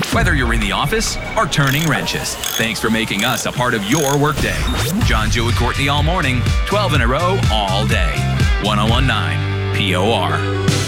Whether you're in the office or turning wrenches, thanks for making us a part of your workday. John, Joe, and Courtney all morning, 12 in a row all day. 101.9 POR.